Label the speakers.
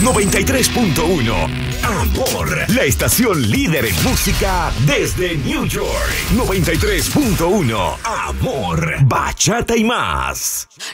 Speaker 1: 93.1 Amor, la estación líder en música desde New York. 93.1 Amor, bachata y más.